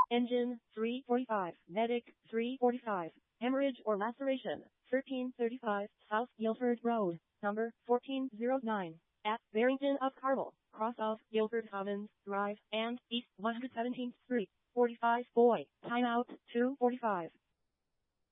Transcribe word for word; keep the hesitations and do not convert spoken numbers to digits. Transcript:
Engine, three forty-five. Medic, three forty-five. Hemorrhage or laceration, thirteen thirty-five South Guilford Road, number fourteen oh nine, at Barrington of Carmel, cross of Guilford Commons Drive, and East one hundred seventeenth Street, forty-five Boy, timeout, two forty-five.